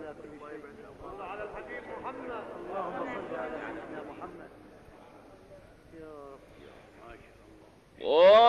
على كل شيء. صل على الحبيب محمد. اللهم صل على سيدنا محمد. يا رب. ما شاء الله.